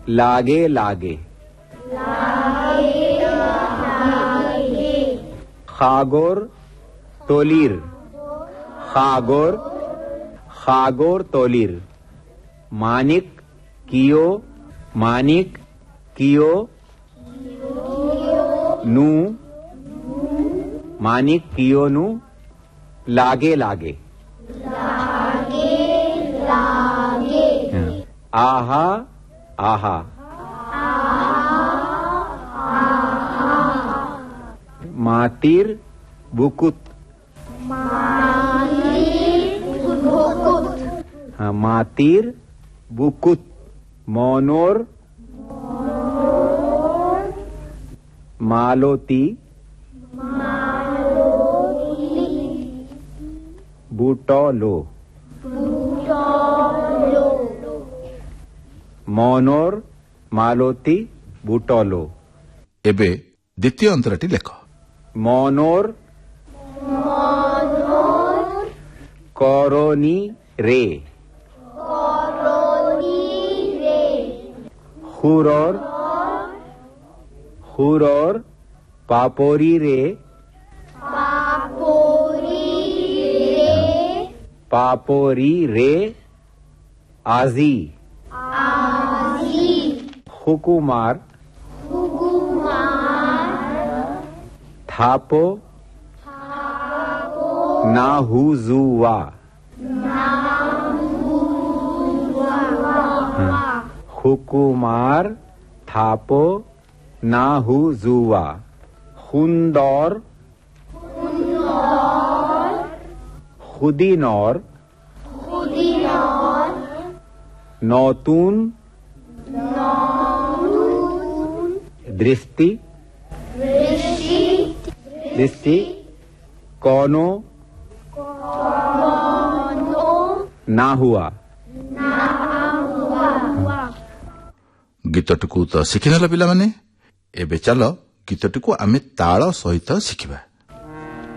लागे लागे खागोर तोलीर खागोर तोलीर मानिक कियो नू मानिक कियो नू लागे लागे आहा आहा मातीर बुकुत मातीर बुकुत मोनोर मालोती बुटोलो मोनोर मालोती बुटोलो। एबे द्वितीय अंतरटी लेख। मोनोर कोरोनी रे हुरोर पापोरी रे आजी हुकुमार थापो नाहुजुवा हुकुमार थापो नाहुजुवा हुंदौर खुदीनौर नौतून दृष्टि कोनो ना हुआ। गीतटू तो शिखिनेल पिला माने एबे चलो गीतटू आमे ताल सहित शिखिबा।